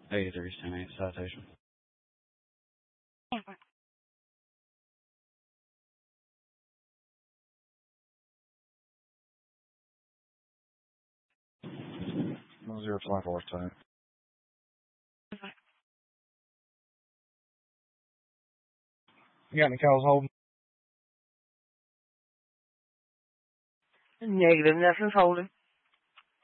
83 citation. Yeah. 024 time. You got any calls holding? Negative, nothing's holding.